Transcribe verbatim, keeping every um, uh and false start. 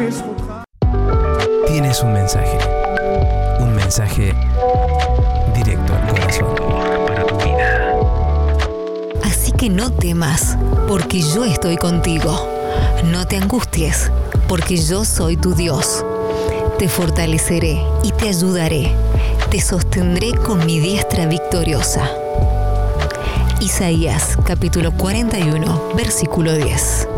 Tienes un mensaje, un mensaje directo al corazón. Para tu vida. Así que no temas, porque yo estoy contigo. No te angusties, porque yo soy tu Dios. Te fortaleceré y te ayudaré. Te sostendré con mi diestra victoriosa. Isaías, capítulo cuarenta y uno, versículo diez.